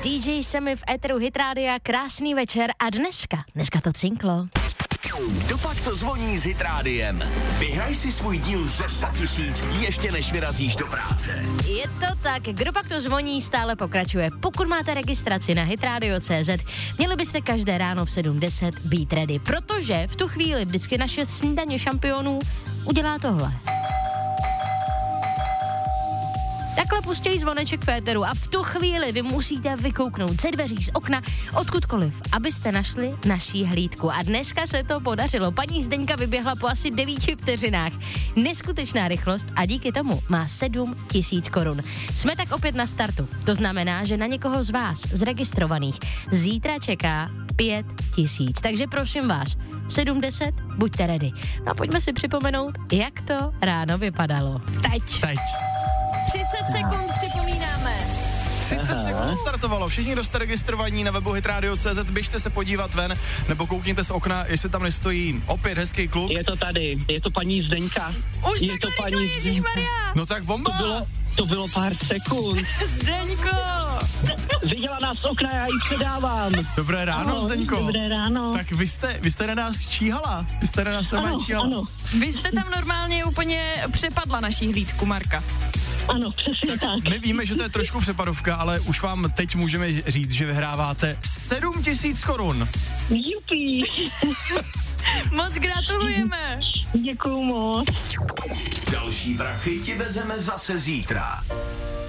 DJ Semi v éteru Hit Rádia, krásný večer a dneska to cinklo. Kdo pak to zvoní s Hit Rádiem? Vyhraj si svůj díl ze 100 000 ještě než vyrazíš do práce. Je to tak, Kdo pak to zvoní stále pokračuje. Pokud máte registraci na hitradio.cz, měli byste každé ráno v 7:10 být ready, protože v tu chvíli vždycky naše snídaně šampionů udělá tohle. Takhle pustí zvoneček v éteru a v tu chvíli vy musíte vykouknout ze dveří, z okna, odkudkoliv, abyste našli naší hlídku. A dneska se to podařilo. Paní Zdeňka vyběhla po asi 9 vteřinách. Neskutečná rychlost a díky tomu má 7 000 korun. Jsme tak opět na startu. To znamená, že na někoho z vás, zregistrovaných, zítra čeká 5 000. Takže prosím vás, v 7:10 buďte ready. No a pojďme si připomenout, jak to ráno vypadalo. Teď. 30 sekund připomínáme. 30 sekund startovalo. Všichni, kdo jste registrovaní na webu hitradio.cz, běžte se podívat ven, nebo koukněte z okna, jestli tam nestojí opět hezký kluk. Je to tady, je to paní Zdeňka. Už je to rychle, ježišmarja. No tak bomba. To bylo pár sekund. Zdeňko. Viděla nás z okna, já jí předávám. Dobré ráno, Zdeňko. Dobré ráno. Tak vy jste na nás číhala. Vy jste na nás číhala. Ano. Vy jste tam normálně úplně přepadla naší hlídku, Marka. Ano, přesně tak. My víme, že to je trošku přepadovka, ale už vám teď můžeme říct, že vyhráváte 7 000 korun. Jupí. Moc gratulujeme. Děkuju moc. Další prachy ti vezeme zase zítra.